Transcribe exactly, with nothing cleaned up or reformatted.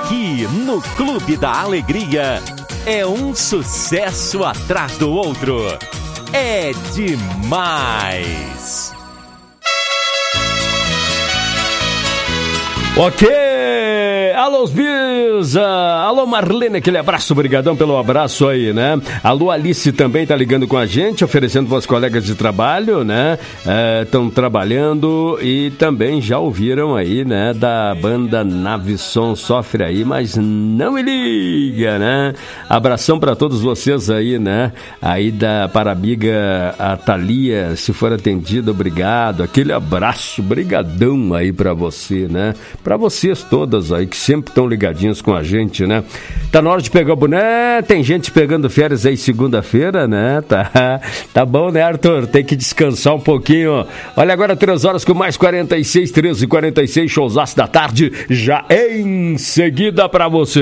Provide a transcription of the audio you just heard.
Aqui no Clube da Alegria é um sucesso atrás do outro. É demais. Ok, alô Bisa, alô Marlene, aquele abraço, obrigadão pelo abraço aí, né? Alô Alice também tá ligando com a gente, oferecendo para os colegas de trabalho, né? Estão é, trabalhando e também já ouviram aí, né? Da banda Navisson, sofre aí, mas não me liga, né? Abração para todos vocês aí, né? Aí da para a amiga a Thalia, se for atendida, obrigado, aquele abraço, brigadão aí para você, né? Para vocês todas aí que sempre estão ligadinhos com a gente, né? Tá na hora de pegar o boné, tem gente pegando férias aí segunda-feira, né? Tá, tá bom, né, Arthur? Tem que descansar um pouquinho. Olha, agora três horas com mais quarenta e seis, treze e quarenta e seis, showzaço da tarde, já em seguida para você.